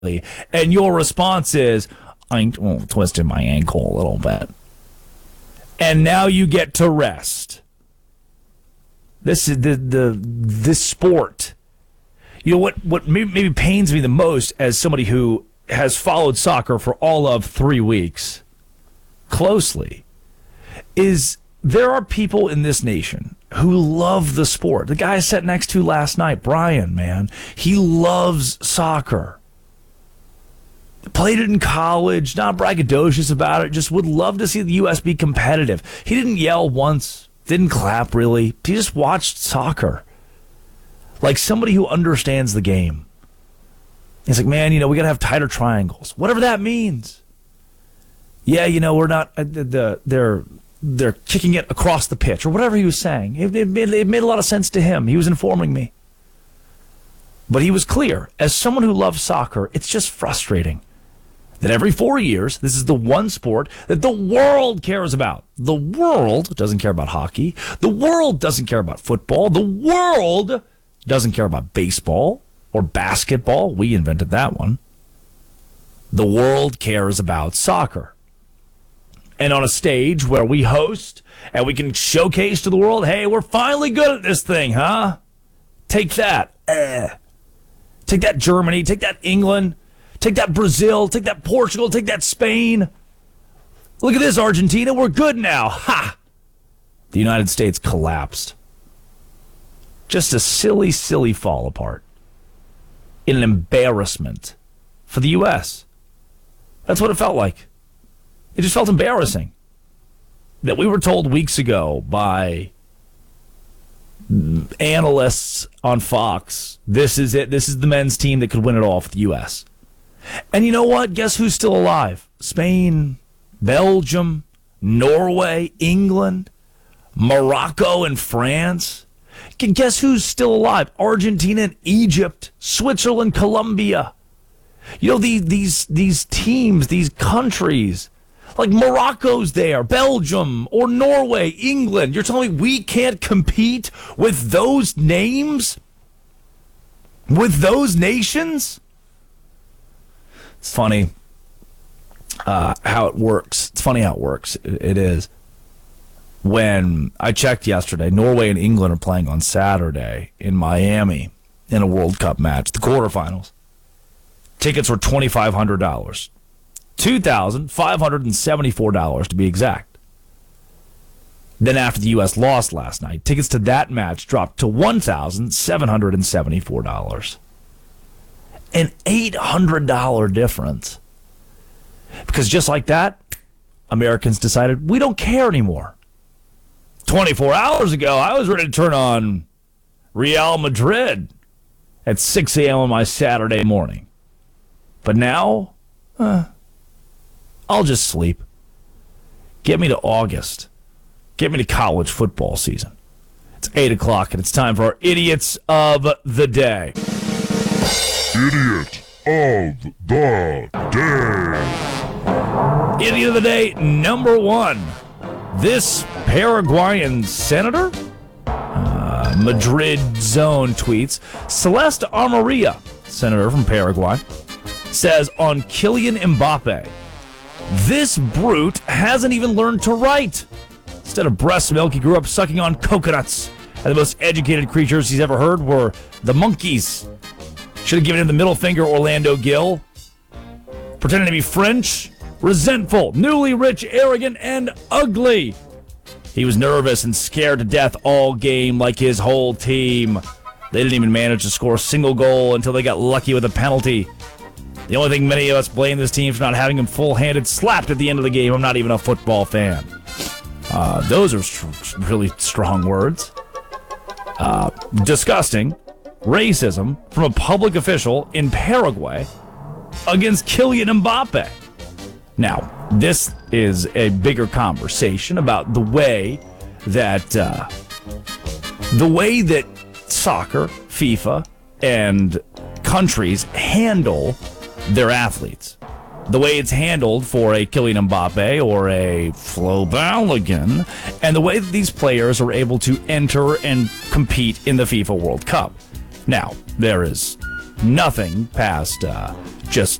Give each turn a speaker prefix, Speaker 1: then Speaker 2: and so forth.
Speaker 1: and your response is, I twisted my ankle a little bit. And now you get to rest. This is this sport. You know what maybe pains me the most as somebody who has followed soccer for all of 3 weeks closely is there are people in this nation who love the sport. The guy I sat next to last night, Brian, man, he loves soccer. Played it in college, not braggadocious about it, just would love to see the U.S. be competitive. He didn't yell once, didn't clap really. He just watched soccer like somebody who understands the game. He's like, man, we got to have tighter triangles, whatever that means. Yeah, we're not, they're kicking it across the pitch or whatever he was saying. It made a lot of sense to him. He was informing me. But he was clear. As someone who loves soccer, it's just frustrating that every 4 years, this is the one sport that the world cares about. The world doesn't care about hockey. The world doesn't care about football. The world doesn't care about baseball or basketball. We invented that one. The world cares about soccer. And on a stage where we host and we can showcase to the world, hey, we're finally good at this thing, huh? Take that. Take that, Germany. Take that, England. Take that, Brazil. Take that, Portugal. Take that, Spain. Look at this, Argentina. We're good now. Ha! The United States collapsed. Just a silly, silly fall apart. In an embarrassment for the U.S. That's what it felt like. It just felt embarrassing that we were told weeks ago by analysts on Fox, this is it. This is the men's team that could win it all for the U.S. And you know what? Guess who's still alive? Spain, Belgium, Norway, England, Morocco, and France. Guess who's still alive? Argentina and Egypt, Switzerland, Colombia. These teams, these countries, like Morocco's there, Belgium, or Norway, England. You're telling me we can't compete with those names? With those nations? It's funny how it works. It's funny how it works. It is. When I checked yesterday, Norway and England are playing on Saturday in Miami in a World Cup match, the quarterfinals. Tickets were $2,500. $2,574 to be exact. Then after the U.S. lost last night, tickets to that match dropped to $1,774. An $800 difference. Because just like that, Americans decided we don't care anymore. 24 hours ago, I was ready to turn on Real Madrid at 6 a.m. on my Saturday morning. But now, I'll just sleep. Get me to August. Get me to college football season. It's 8 o'clock, and it's time for our Idiots of the Day.
Speaker 2: Idiot of the Day.
Speaker 1: Idiot of the Day, number one. This Paraguayan senator, Madrid Zone tweets, Celeste Amarilla, senator from Paraguay, says on Kylian Mbappe, this brute hasn't even learned to write. Instead of breast milk, he grew up sucking on coconuts. And the most educated creatures he's ever heard were the monkeys. Should have given him the middle finger, Orlando Gill. Pretending to be French, resentful, newly rich, arrogant, and ugly. He was nervous and scared to death all game like his whole team. They didn't even manage to score a single goal until they got lucky with a penalty. The only thing many of us blame this team for not having him full-handed slapped at the end of the game. I'm not even a football fan. Those are really strong words. Disgusting. Racism from a public official in Paraguay against Kylian Mbappe. Now, this is a bigger conversation about the way that soccer, FIFA, and countries handle their athletes. The way it's handled for a Kylian Mbappe or a Flo Balogun, and the way that these players are able to enter and compete in the FIFA World Cup. Now, there is nothing past just